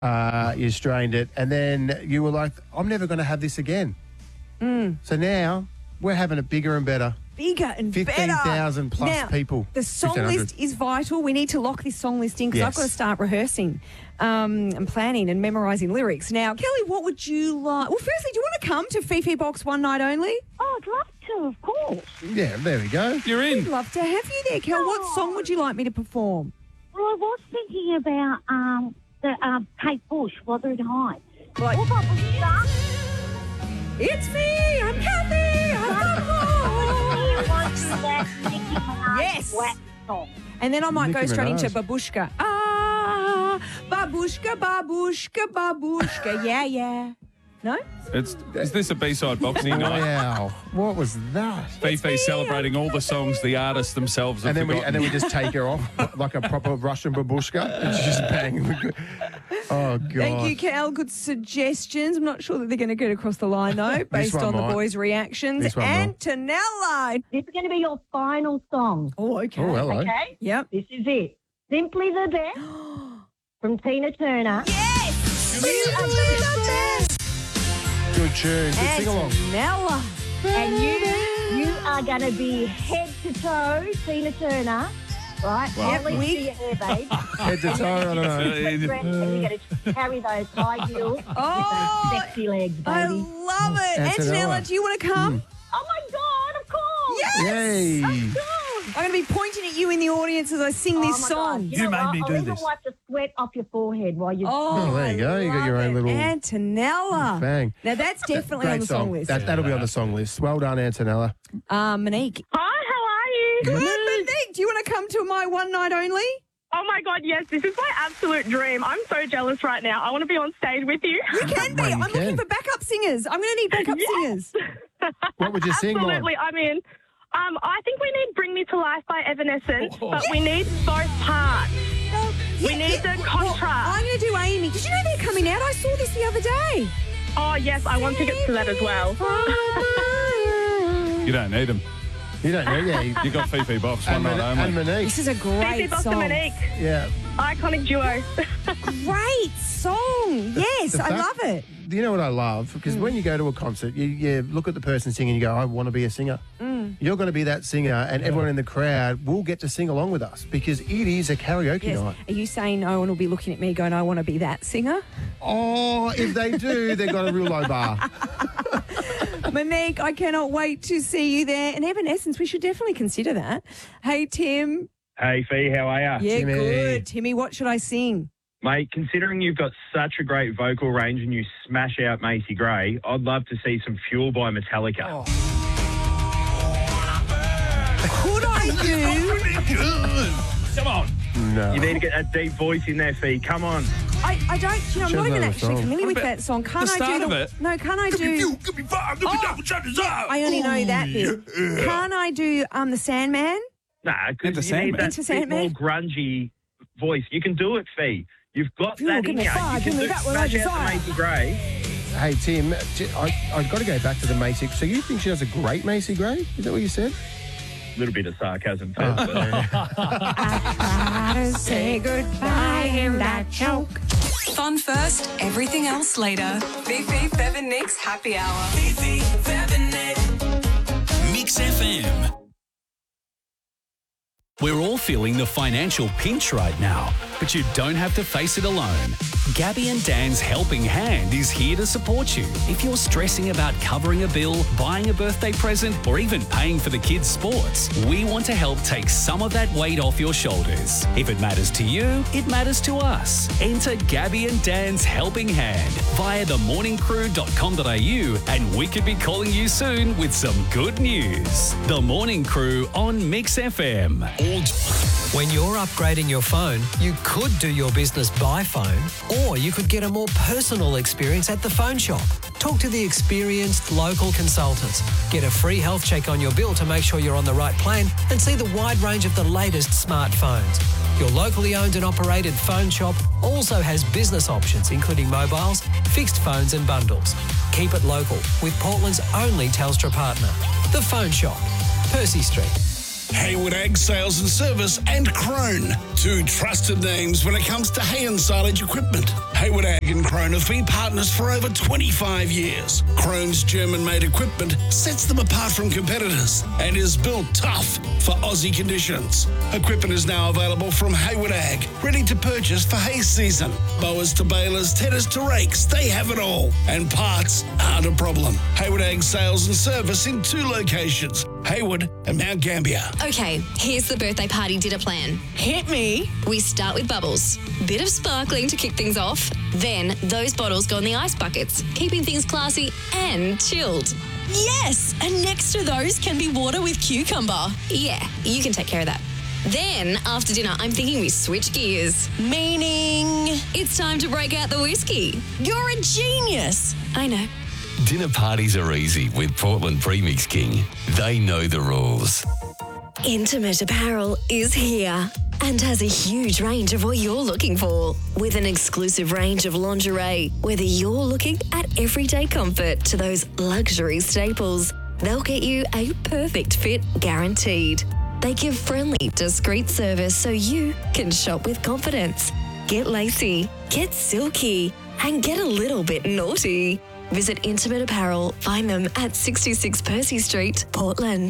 You strained it, and then you were like, I'm never going to have this again. So now we're having it bigger and better. Bigger and better. 15,000 plus now, people. The song 1,500. list is vital. We need to lock this song list in because I've got to start rehearsing and planning and memorising lyrics. Now, Kelly, what would you like? Well, firstly, do you want to come to Fifi Box one night only? Oh, I'd love to, of course. Yeah, there we go. You're in. I'd love to have you there, Kel. What song would you like me to perform? Well, I was thinking about the Kate Bush, Wuthering Heights. Like, What about the stuff? it's me, I'm Kathy, I'm home. Yes. Wax song. And then I might go Nicki straight into Minaj. Babushka. Ah, Babushka, Babushka, Babushka. Yeah, yeah. No? Is this a B-side boxing night? Wow. What was that? Fifi celebrating all the songs the artists themselves have And forgotten. then we just take her off like a proper Russian babushka and she's just banging. Oh, God. Thank you, Cal. Good suggestions. I'm not sure that they're going to get across the line, though, based one on the might. boys' reactions. This one will. Antonella. This is going to be your final song. Oh, okay. Oh, hello. Okay? Yep. This is it. Simply the Best from Tina Turner. Yes! Simply the best. Good tune. Good sing along. Antonella. And you are going to be head to toe Tina Turner, right? Wow. At least we- do your hair, babe. Head to toe, I don't know. And you're going to carry those high heels with Oh, those sexy legs, baby. I love it. Antonella. Antonella, do you want to come? Oh, my God, of course. Yes! Yay. I'm going to be pointing at you in the audience as I sing Oh, this my song. God. You know made what? me I'll do even this. wipe the sweat off your forehead while you... Oh, there you go. You got your I own love little- it. Antonella. Bang. Now, that's definitely Great on the song list. That'll be on the song list. Well done, Antonella. Monique. Hi, how are you? Good, Monique. Do you want to come to my one night only? Oh my God, yes, this is my absolute dream. I'm so jealous right now. I want to be on stage with you. You can be. Well, you I'm looking can. for backup singers. I'm going to need backup singers. What would you sing, Mom? Absolutely, I'm in. I think we need Bring Me to Life by Evanescence, but we need both parts. We need the contrast. I'm going to do Amy. Did you know they're coming out? I saw this the other day. Oh, yes, I want tickets to that as well. You don't need them. You don't know, yeah. You got Fifi Box one And, night and only. Monique. This is a Fifi great Box and song. Monique, Yeah. iconic duo. Great song. Yes, The I fact- love it. Do you know what I love? Because when you go to a concert, you look at the person singing and you go, I want to be a singer. You're going to be that singer, and everyone in the crowd will get to sing along with us because it is a karaoke Yes. night. Are you saying no one will be looking at me going, I want to be that singer? Oh, if they do, they've got a real low bar. Monique, I cannot wait to see you there. And Evanescence, we should definitely consider that. Hey, Tim. Hey, Fee, how are ya? Yeah, Timmy. good. Timmy, what should I sing? Mate, considering you've got such a great vocal range and you smash out Macy Gray, I'd love to see some Fuel by Metallica. Oh. Could I do... Come on. No. You need to get that deep voice in there, Fee. Come on. I don't, you know, I'm She not doesn't even know the actually song. familiar with But that song. Can't the I do start the... of it. No, can't I do... I only know that bit. Can't I do the Sandman? Nah, Enter because you need Sandman. that Enter bit Sandman. more grungy voice. You can do it, Fee. You've got Fuel, that give in me you. fire, You give can me do that one I smash out desire. the Macy Gray. Hey, Tim, I've got to go back to the Macy. So you think she has a great Macy Gray? Is that what you said? A little bit of sarcasm, Fee. but Try to say goodbye and I choke. Fun first, everything else later. Fifi, Fev and Nick's Happy Hour. Mix FM. We're all feeling the financial pinch right now, but you don't have to face it alone. Gabby and Dan's Helping Hand is here to support you. If you're stressing about covering a bill, buying a birthday present, or even paying for the kids' sports, we want to help take some of that weight off your shoulders. If it matters to you, it matters to us. Enter Gabby and Dan's Helping Hand via themorningcrew.com.au and we could be calling you soon with some good news. The Morning Crew on Mix FM. When you're upgrading your phone, you could do your business by phone, or you could get a more personal experience at the phone shop. Talk to the experienced local consultants. Get a free health check on your bill to make sure you're on the right plan and see the wide range of the latest smartphones. Your locally owned and operated phone shop also has business options, including mobiles, fixed phones and bundles. Keep it local with Portland's only Telstra partner. The Phone Shop, Percy Street. Hayward Ag Sales and Service and Crone. Two trusted names when it comes to hay and silage equipment. Hayward Ag and Crone have been partners for over 25 years. Crone's German-made equipment sets them apart from competitors and is built tough for Aussie conditions. Equipment is now available from Hayward Ag, ready to purchase for hay season. Mowers to balers, tedders to rakes, they have it all. And parts aren't a problem. Hayward Ag Sales and Service in 2 locations, Hayward and Mount Gambier. Okay, here's the birthday party dinner plan. Hit me. We start with bubbles. Bit of sparkling to kick things off. Then those bottles go in the ice buckets, keeping things classy and chilled. Yes, and next to those can be water with cucumber. Yeah, you can take care of that. Then, after dinner, I'm thinking we switch gears. Meaning? It's time to break out the whiskey. You're a genius. I know. Dinner parties are easy with Portland Premix King. They know the rules. Intimate Apparel is here and has a huge range of what you're looking for. With an exclusive range of lingerie, whether you're looking at everyday comfort to those luxury staples, they'll get you a perfect fit guaranteed. They give friendly, discreet service so you can shop with confidence. Get lacy, get silky, and get a little bit naughty. Visit Intimate Apparel. Find them at 66 Percy Street, Portland.